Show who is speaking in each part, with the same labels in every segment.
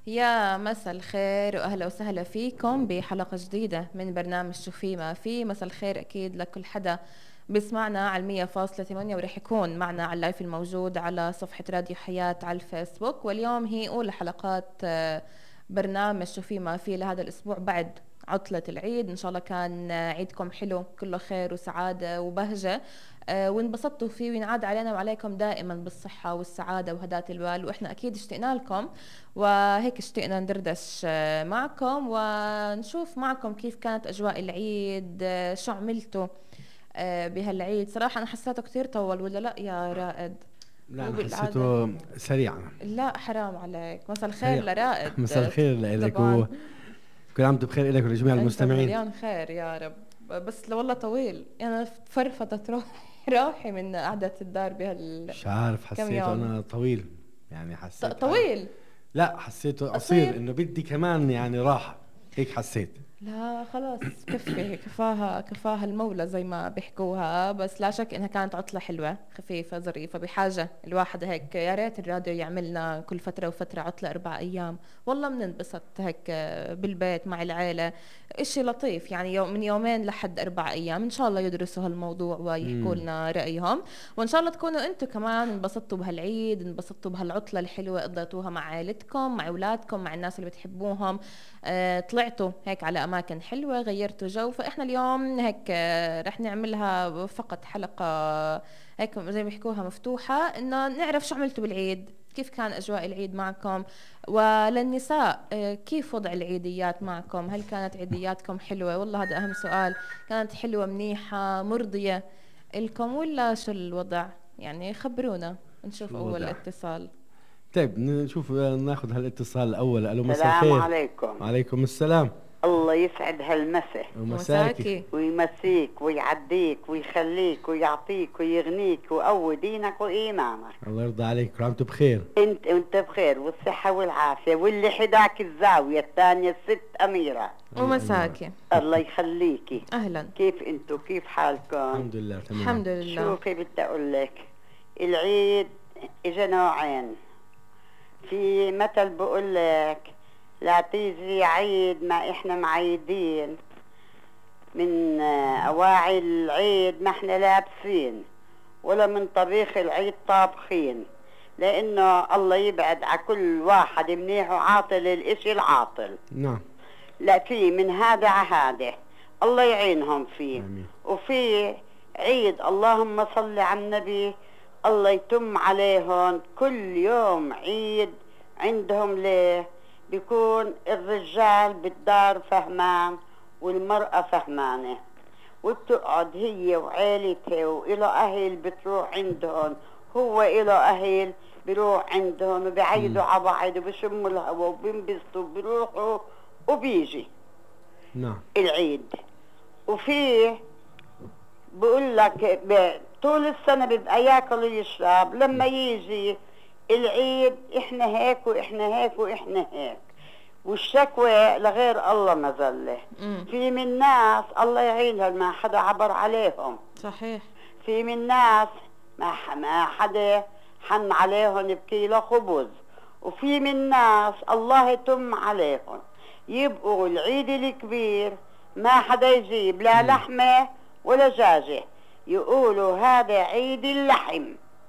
Speaker 1: يا مساء الخير واهلا وسهلا فيكم بحلقة جديدة من برنامج شو في ما في. مساء الخير اكيد لكل حدا بيسمعنا على 100.8، ورح يكون معنا على اللايف الموجود على صفحة راديو حياة على الفيسبوك. واليوم هي اولى حلقات برنامج شو في ما في لهذا الاسبوع بعد عطلة العيد. إن شاء الله كان عيدكم حلو، كله خير وسعادة وبهجة، وانبسطتوا فيه، وينعاد علينا وعليكم دائما بالصحة والسعادة وهداة البال. وإحنا أكيد اشتقنا لكم، وهيك اشتقنا ندردش معكم ونشوف معكم كيف كانت أجواء العيد، شو عملتوا بهالعيد. صراحة أنا حسيته كتير طول، ولا لا يا رائد؟
Speaker 2: لا
Speaker 1: هو
Speaker 2: انا
Speaker 1: بالعادة
Speaker 2: حسيته سريعا.
Speaker 1: لا، حرام عليك. مساء الخير
Speaker 2: سريع.
Speaker 1: لرائد
Speaker 2: مساء الخير لك
Speaker 1: طبعا.
Speaker 2: وكل عام وانتم بخير لك ولجميع
Speaker 1: انت
Speaker 2: المستمعين.
Speaker 1: بمليون خير يا رب. بس والله طويل، انا فرفضت روحي من قعدة الدار
Speaker 2: مش عارف،
Speaker 1: كم
Speaker 2: حسيته
Speaker 1: يوم.
Speaker 2: انا طويل، يعني حسيت حالي.
Speaker 1: طويل.
Speaker 2: لا حسيته قصير،
Speaker 1: قصير.
Speaker 2: انه بدي كمان يعني راحة، هيك حسيت.
Speaker 1: لا خلاص، كفي كفاها كفاها المولى زي ما بيحكوها. بس لا شك انها كانت عطلة حلوة خفيفة ظريفة، بحاجة الواحد هيك. يا ريت الراديو يعملنا كل فترة وفترة عطلة 4 أيام، والله بننبسط هيك بالبيت مع العيلة. اشي لطيف يعني، يوم من يومين لحد 4 أيام ان شاء الله يدرسوا هالموضوع ويحكوا
Speaker 2: امم
Speaker 1: لنا رأيهم. وان شاء الله تكونوا انتم كمان انبسطتوا بهالعيد، انبسطتوا بهالعطلة الحلوة، قضيتوها مع عائلتكم، مع اولادكم، مع الناس اللي بتحبوهم. طلعتوا هيك على أماكن حلوة، غيرتوا جو. فإحنا اليوم هيك رح نعملها فقط حلقة هيك زي ما بيحكوها مفتوحة، إنه نعرف شو عملتوا بالعيد، كيف كان أجواء العيد معكم. وللنساء كيف وضع العيديات معكم؟ هل كانت عيدياتكم حلوة؟ والله هذا أهم سؤال. كانت حلوة، منيحة، مرضية لكم، ولا شو الوضع؟ يعني خبرونا.
Speaker 2: شو
Speaker 1: نشوف أول
Speaker 2: الوضع؟
Speaker 1: اتصال.
Speaker 2: طيب نشوف، ناخذ هالاتصال الاول. الو، مساء
Speaker 3: السلام
Speaker 2: الخير.
Speaker 3: عليكم.
Speaker 2: وعليكم السلام.
Speaker 3: الله يسعد هالمسا
Speaker 2: ومساكي.
Speaker 1: مساكي.
Speaker 3: ويمسيك ويعديك ويخليك ويعطيك ويغنيك ويقوي دينك وإيمانك.
Speaker 2: الله يرضى عليك، كل عام وانتم بخير.
Speaker 3: انت بخير والصحة والعافية، واللي حداك الزاوية الثانية الست أميرة.
Speaker 1: ومساكي.
Speaker 3: الله يخليكي.
Speaker 1: أهلا.
Speaker 3: كيف انتو، كيف حالكم؟
Speaker 2: الحمد لله تمام.
Speaker 1: الحمد لله.
Speaker 3: شوفي بدي أقول لك، العيد إجا نوعين. في مثل بقول لك لا تيجي عيد ما إحنا معيدين، من أواعي العيد ما إحنا لابسين، ولا من طبيخ العيد طابخين، لأنه الله يبعد على كل واحد منيح وعاطل الإشي العاطل.
Speaker 2: نعم.
Speaker 3: لا، في من هذا على هذا، الله يعينهم فيه.
Speaker 2: آمين.
Speaker 3: وفي عيد اللهم صل على النبي، الله يتم عليهم كل يوم عيد عندهم. ليه؟ بيكون الرجال بالدار فهمان والمرأة فهمانة، وبتقعد هي وعيلتها وإله أهل بتروح عندهم، هو إله أهل بيروح عندهم، وبيعيدوا على بعض وبيشموا الهواء وبينبسطوا وبيروحوا وبيجي
Speaker 2: نعم.
Speaker 3: العيد. وفي بقول لك طول السنة بيبقى ياكل ويشرب، لما يجي العيد احنا هيك واحنا هيك واحنا هيك، والشكوى لغير الله مذلة. في من ناس الله يعينها ما حدا عبر عليهم،
Speaker 1: صحيح.
Speaker 3: في من ناس ما حدا حن عليهم بكيلو خبز، وفي من ناس الله يتم عليهم يبقوا العيد الكبير ما حدا يجيب لا لحمة ولا دجاجة، يقولوا هذا عيد اللحم.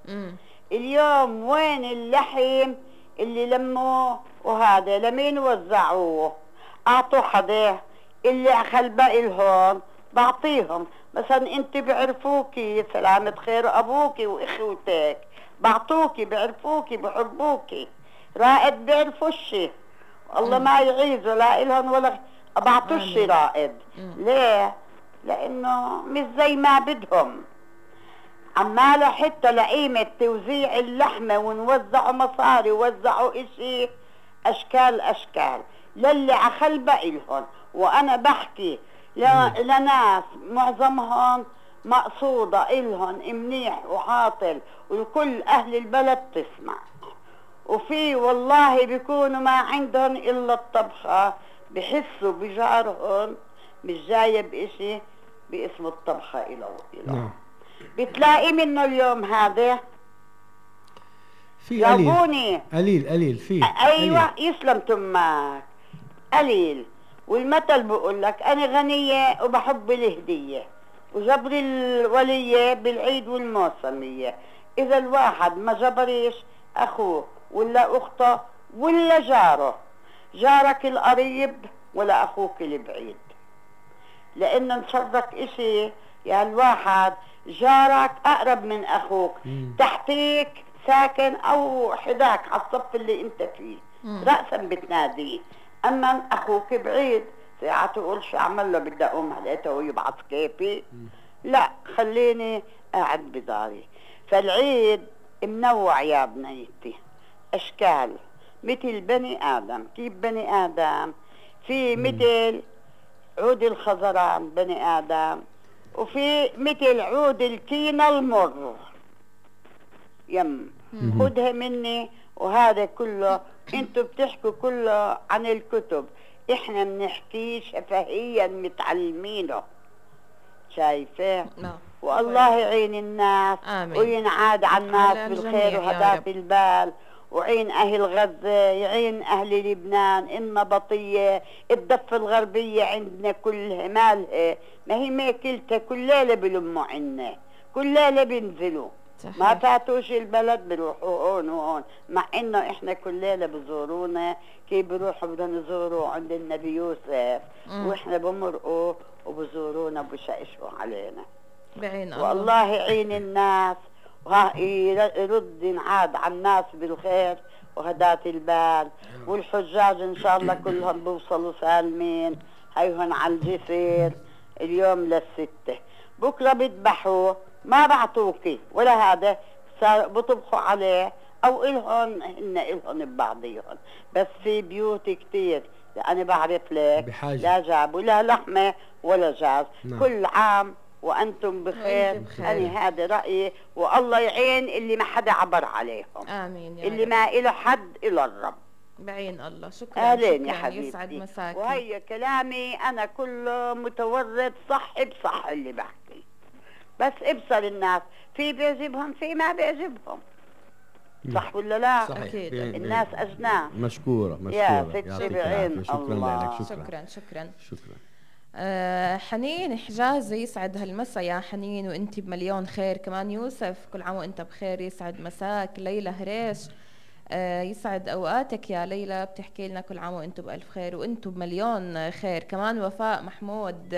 Speaker 3: اليوم وين اللحم اللي لموه؟ وهذا لمين وزعوه؟ اعطوا حدا اللي اخل باقي لهم بعطيهم. مثلا انت بعرفوكي، سلامة خير ابوكي واخوتك بعطوكي، بعرفوكي بحبوكي. رائد بعرفوشي، الله ما يعيزه لا إلهن ولا بعطوش رائد. ليه؟ لانه مش زي ما بدهم، عماله حتى لقيمة توزيع اللحمة ونوزعوا مصاري ووزعوا اشي اشكال للي عخلبة إلهن. وانا بحكي لناس معظمهم مقصودة إلهن منيح وعاطل، والكل اهل البلد تسمع. وفي والله بيكونوا ما عندهم الا الطبخة، بحسوا بجارهم مش جاية بإشي باسم الطبخة إله.
Speaker 2: نعم.
Speaker 3: بتلاقي منه اليوم هذا
Speaker 2: في قليل
Speaker 3: جاوبوني.
Speaker 2: قليل في
Speaker 3: ايوه
Speaker 2: قليل.
Speaker 3: يسلم تمك. قليل. والمثل بقول لك انا غنيه وبحب الهديه، وجبر الوليه بالعيد والموسميه. اذا الواحد ما جبرش اخوه ولا اخته ولا جاره، جارك القريب ولا اخوك البعيد، لان نشرك اشي يا الواحد جارك اقرب من اخوك، تحتيك ساكن او حداك على الصف اللي انت فيه رأسا بتناديه. اما اخوك بعيد ساعة تقول شو اعمل له، بدي اقوم عليته ويبعث كيفي، لا خليني قاعد بداري. فالعيد منوع يا بنيتي اشكال، مثل بني ادم. كيف بني ادم؟ في مثل عود الخزران بني ادم، وفي مثل عود الكينة المر. خدها مني. وهذا كله انتوا بتحكوا كله عن الكتب، احنا بنحكيه شفهيا متعلمينه. شايفه؟ والله يعين الناس. آمين. وينعاد على الناس بالخير وهداة البال. وعين أهل غزة، يعين أهل لبنان. النبطية الضفة الغربية عندنا كلها مالها، ما هي ماكلتها كل ليلة بلموا عنا، كل ليلة بينزلوا. صحيح. ما فاتوش البلد بروحوا هون وهون، مع انه احنا كل ليله بزورونا. كيف بروحوا بدنا نزوروا عند النبي يوسف، واحنا بمرقوا وبزورونا وبشقشوا علينا. بعين الله. والله يعين الناس ويرد ينعاد على الناس بالخير وهداة البال. والحجاج ان شاء الله كلهم بوصلوا سالمين. هيهن على الجسر اليوم للستة، بكره بيذبحوا ما بعطوكي ولا هذا، صار بطبخوا عليه او الهن الهن ببعضيهم. بس في بيوت كتير انا بعرف لك بحاجة. لا جابوا لا لحمه ولا جاز. كل عام وانتم بخير. انا هذا رايي، والله يعين اللي ما حدا عبر عليهم. امين يا اللي رب. ما له حد الا الرب. بعين الله. شكرا. اهلين يا حبيبتي. يسعد مساكي. وهي كلامي انا كله متورط صح بصح اللي بحكي، بس ابصر الناس في بيعجبهم في ما بيعجبهم. صح ولا لا؟ صحيح. أكيد. الناس أجناء. مشكورة يا ستي بعين الله. شكرا. حنين حجازي يسعد هالمسا يا حنين وانت بمليون خير. كمان يوسف كل عام وانت بخير يسعد مساك. ليلى هريش يسعد اوقاتك يا ليلى، بتحكي لنا كل عام وانتم بالف خير وانتم بمليون خير. كمان وفاء محمود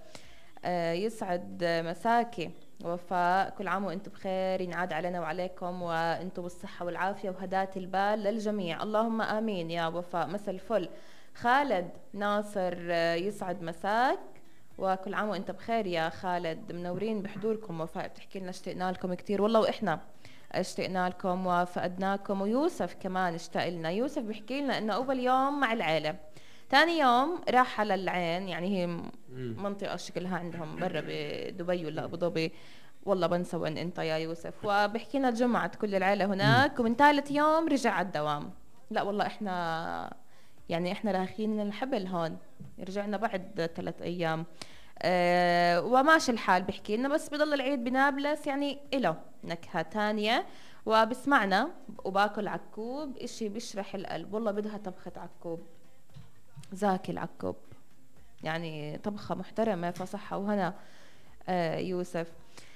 Speaker 3: يسعد مساكي. وفاء كل عام وانتم بخير، ينعاد علينا وعليكم وانتم بالصحة والعافية وهداة البال للجميع، اللهم آمين يا وفاء. مسا الفل. خالد ناصر يسعد مساك وكل عام وانت بخير يا خالد، منورين بحضوركم. وفاء بتحكي لنا اشتقنا لكم كتير والله، واحنا اشتقنا لكم وفقدناكم. ويوسف كمان اشتاق لنا. يوسف بيحكي لنا انه اول يوم مع العيلة، ثاني يوم راح على العين، يعني هي منطقة شكلها عندهم برا بدبي ولا ابو ظبي، والله بنسى وين انت يا يوسف. وبحكي لنا جمعت كل العيلة هناك، ومن ثالث يوم رجع على الدوام. لا والله احنا يعني احنا راخين الحبل هون، رجعنا بعد 3 ايام. وماشي الحال بحكي لنا، بس بضل العيد بنابلس يعني إله نكهة تانية. وبسمعنا وباكل عكوب، اشي بيشرح القلب والله، بدها طبخة عكوب زاكي العكوب، يعني طبخة محترمة فصحة وهنا. يوسف.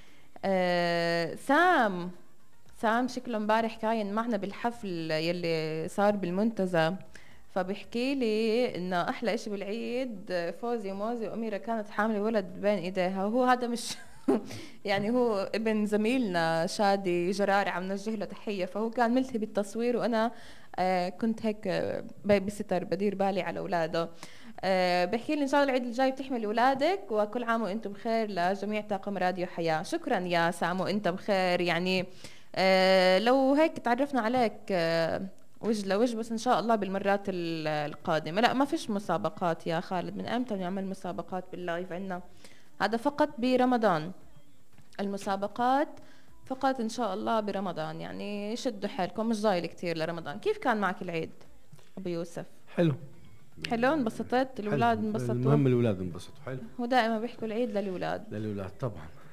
Speaker 3: سام شكله امبارح كاين معنا بالحفل يلي صار بالمنتزه، فبحكي لي انه احلى اشي بالعيد فوزي وموزي واميره كانت حامله ولد بين ايديها، وهو هذا مش يعني هو ابن زميلنا شادي جراري، عم نوجه له تحيه، فهو كان ملتهي بالتصوير وانا كنت هيك بيبي ستر بدير بالي على اولاده. بحكي لي ان شاء الله العيد الجاي بتحمل اولادك، وكل عام وانتم بخير لجميع طاقم راديو حياه. شكرا يا سامو انت بخير. يعني لو هيك تعرفنا عليك وجه لوجه، بس ان شاء الله بالمرات القادمه. لا ما فيش مسابقات يا خالد، من امتى نعمل مسابقات باللايف عندنا؟ هذا فقط برمضان، المسابقات فقط ان شاء الله برمضان، يعني شدوا حيلكم مش ضايل كتير لرمضان. كيف كان معك العيد ابو يوسف؟ حلو انبسطت؟ الاولاد انبسطوا؟ المهم الاولاد انبسطوا. حلو، ودائما بيحكوا العيد للاولاد طبعا.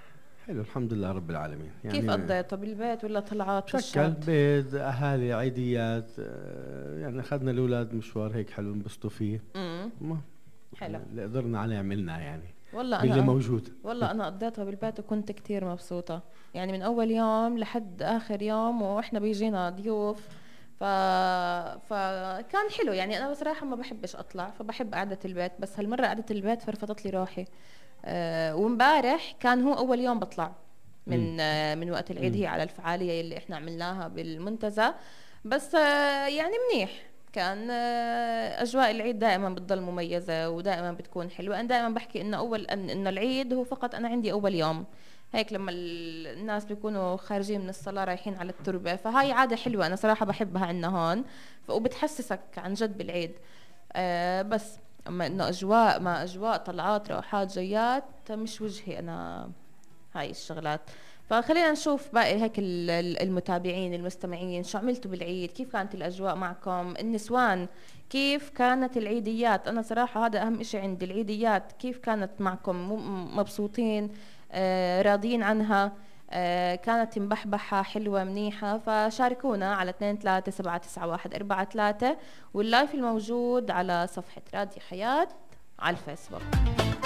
Speaker 2: حلو الحمد لله رب العالمين. يعني
Speaker 1: كيف قضيته بالبيت ولا طلعات
Speaker 2: شكل
Speaker 1: بالشط؟
Speaker 2: بيت اهالي عيديات، يعني اخذنا الاولاد مشوار هيك حلو انبسطوا فيه. ما-
Speaker 1: حلو.
Speaker 2: اللي قدرنا عليه عملنا يعني
Speaker 1: والله
Speaker 2: باللي
Speaker 1: انا
Speaker 2: موجود.
Speaker 1: والله انا قضيتها بالبيت وكنت كتير مبسوطة، يعني من اول يوم لحد اخر يوم واحنا بيجينا ضيوف. ف... فكان حلو، يعني انا بصراحة ما بحبش اطلع، فبحب قعدة البيت، بس هالمرة قعدة البيت فرفضت لي روحي. ومبارح كان هو اول يوم بطلع من وقت العيد، هي على الفعالية اللي احنا عملناها بالمنتزه. بس يعني منيح كان. اجواء العيد دائما بتضل مميزة ودائما بتكون حلوة. انا دائما بحكي انه انه العيد هو فقط انا عندي اول يوم، هيك لما الناس بيكونوا خارجين من الصلاة رايحين على التربة، فهاي عادة حلوة أنا صراحة بحبها عنا هون. وبتحسسك عن جد بالعيد. بس اما انه اجواء ما اجواء طلعات روحات جيات مش وجهي انا هاي الشغلات. فخلينا نشوف باقي هيك المتابعين المستمعين شو عملتوا بالعيد، كيف كانت الاجواء معكم النسوان، كيف كانت العيديات. انا صراحة هذا اهم اشي عندي، العيديات كيف كانت معكم، مبسوطين، راضيين عنها، كانت مبحبحة حلوة منيحة. فشاركونا على 23 791 4 3، واللايف الموجود على صفحة راديو حياة على الفيسبوك.